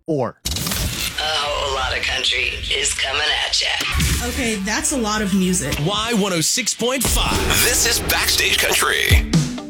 or. A whole lot of country is coming at ya. Okay, that's a lot of music. Y106.5. This is Backstage Country.